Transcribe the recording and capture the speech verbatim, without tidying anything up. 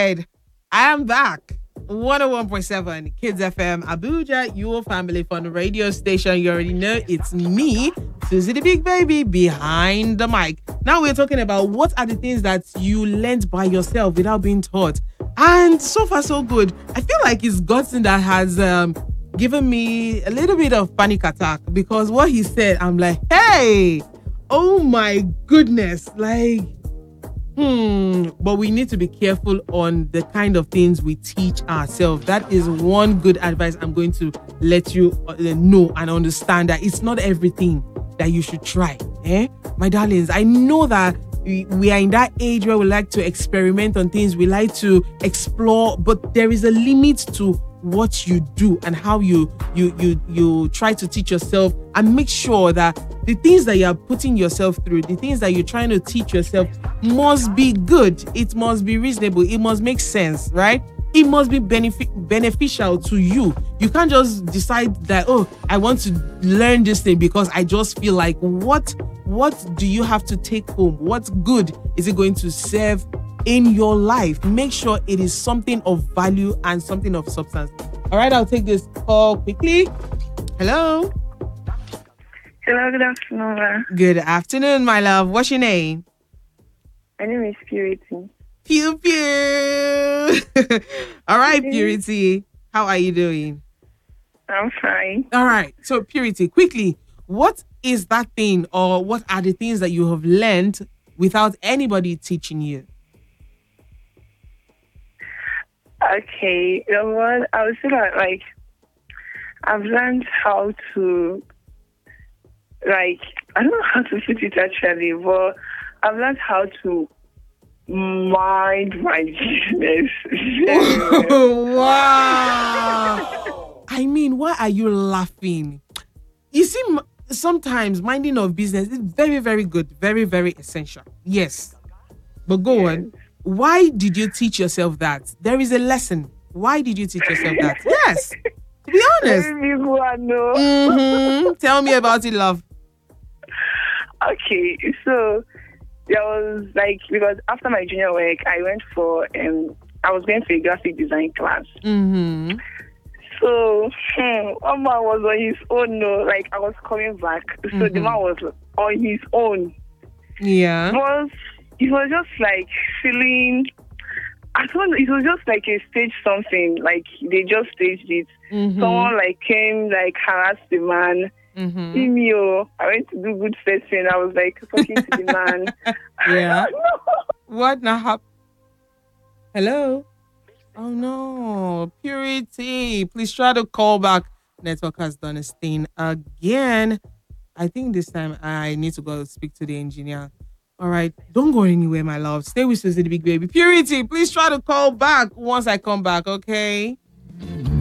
right. I am back. one oh one point seven Kids F M Abuja, your family fun radio station. You already know it's me, Susie the Big Baby, behind the mic. Now we're talking about what are the things that you learned by yourself without being taught. And so far, so good. I feel like it's Godson that has um, given me a little bit of panic attack because what he said, I'm like, hey, oh my goodness. Like, Hmm, but we need to be careful on the kind of things we teach ourselves. That is one good advice I'm going to let you uh, know and understand that it's not everything that you should try. Eh? My darlings, I know that we, we are in that age where we like to experiment on things, we like to explore, but there is a limit to what you do and how you you you you try to teach yourself, and make sure that the things that you're putting yourself through, the things that you're trying to teach yourself must be good. It must be reasonable. It must make sense, right? It must be benefit beneficial to you. You can't just decide that, oh, I want to learn this thing because I just feel like, what what do you have to take home? What good is it going to serve in your life? Make sure it is something of value and something of substance. All right, I'll take this call quickly. Hello. Hello, good afternoon, ma. Good afternoon, my love. What's your name? My name is Purity. Pew pew. All right, Purity. How are you doing? I'm fine. All right. So, Purity, quickly, what is that thing, or what are the things that you have learned without anybody teaching you? Okay, you know what? I would say that, like, I've learned how to, like, I don't know how to put it actually, but I've learned how to mind my business. Wow. I mean, why are you laughing? You see, m- sometimes minding of business is very, very good. Very, very essential. Yes. But go Yes. on. Why did you teach yourself that? There is a lesson. Why did you teach yourself that? Yes. To be honest. Very big one, no. Mm-hmm. Tell me about it, love. Okay, so there was like, because after my junior work, I went for um, I was going for a graphic design class. Mm-hmm. So hmm, one man was on his own. No, like I was coming back, so Mm-hmm. the man was on his own. Yeah. Was it was just like feeling. I don't know. It was just like a stage something. Like they just staged it. Mm-hmm. Someone like came like harassed the man. Mm-hmm. See me, oh, I went to do good first thing. I was like talking to the man. Yeah. What now happened? Hello? Oh no. Purity. Please try to call back. Network has done its thing again. I think this time I need to go speak to the engineer. All right. Don't go anywhere, my love. Stay with Susie the Big Baby. Purity, please try to call back once I come back, okay?